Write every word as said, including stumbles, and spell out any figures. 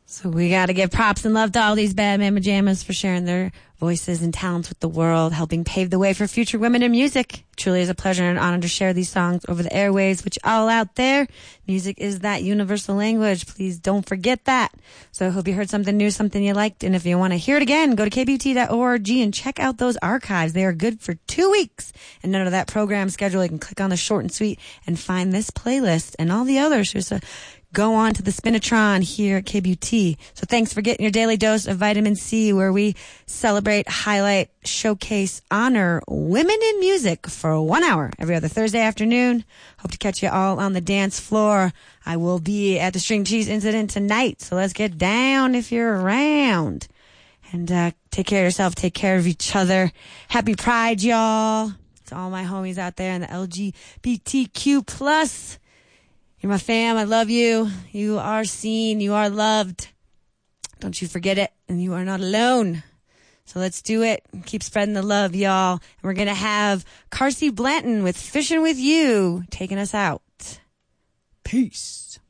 So we got to give props and love to all these bad mama jammas for sharing their voices and talents with the world, helping pave the way for future women in music. It truly is a pleasure and an honor to share these songs over the airwaves, which all out there. Music is that universal language. Please don't forget that. So I hope you heard something new, something you liked. And if you want to hear it again, go to k b u t dot org and check out those archives. They are good for two weeks. And none of that program schedule. You can click on the short and sweet and find this playlist and all the others. Just a go on to the Spinatron here at K B U T. So thanks for getting your daily dose of vitamin C, where we celebrate, highlight, showcase, honor women in music for one hour every other Thursday afternoon. Hope to catch you all on the dance floor. I will be at the String Cheese Incident tonight, so let's get down if you're around. And uh, take care of yourself, take care of each other. Happy Pride, y'all. To all my homies out there in the L G B T Q plus. You're my fam. I love you. You are seen. You are loved. Don't you forget it. And you are not alone. So let's do it. Keep spreading the love, y'all. And we're going to have Carsey Blanton with Fishing With You taking us out. Peace.